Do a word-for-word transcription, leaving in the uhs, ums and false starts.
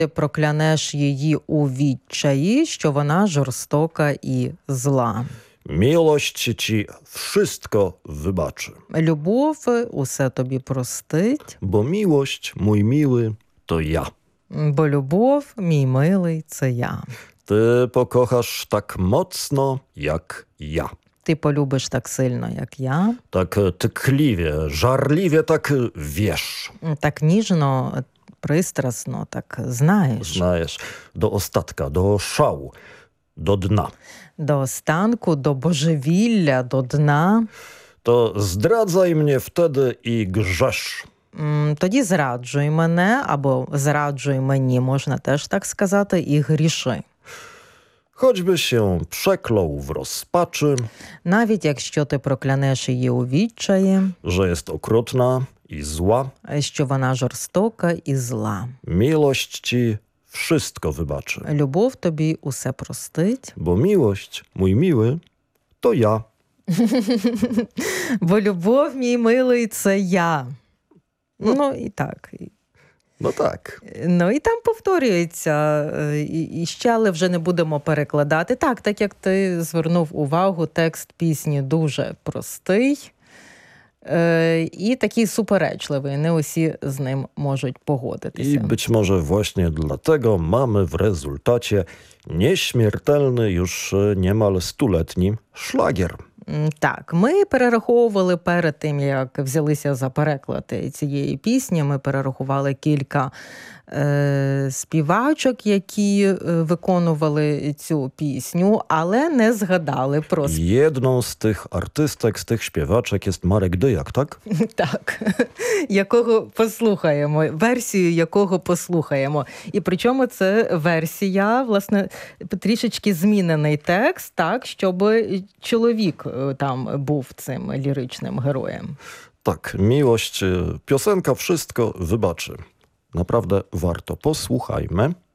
Ти проклянеш її у відчаї, що вона жорстока і зла. Miłość ci wszystko wybaczy, Любов усе тобі простить, bo miłość, mój miły, to ja. бо любов, мій милий, це я. Ty pokochasz tak mocno jak ja. Ти полюбиш так сильно, як я, Tak tkliwie, żarliwie, tak wiesz. так ніжно, пристрасно, так знаєш. Znajesz, do ostatka, do szału, do dna. До останку, до божевілля, до дна. To zdradzaj mnie wtedy i grzesz. М, Тоді зраджуй мене, або зраджуй мені, можна теж так сказати, і гріши. Choćby się przeklął w rozpaczy, Навіть якщо ти проклянеш її у відчаї, że jest okrutna i zła, що вона жорстока і зла. miłość ci wszystko wybaczy. Любов тобі усе простить, Bo miłość, mój miły, to ja. бо любов, мій милий, це я. Ну, і так. No tak. Ну, і там повторюється, е, і, і ще, але вже не будемо перекладати. Так, так як ти звернув увагу, текст пісні дуже простий е, і такий суперечливий. Не усі з ним можуть погодитися. I być może właśnie dlatego mamy w rezultacie nieśmiertelny, już niemal stuletni szlagier. М, Так, ми перераховували перед тим, як взялися за переклад цієї пісні, ми перерахували кілька е, співачок, які е, виконували цю пісню, але не згадали про сп- Jedną z tych artystek, z tych śpiewaczek jest Marek Dyjak, tak? так, якого послухаємо, версію якого послухаємо. І причому це версія, власне, трішечки змінений текст, так, щоб чоловік е, там був цим ліричним героєм. Tak, miłość, piosenka wszystko wybaczy. Naprawdę warto. Posłuchajmy.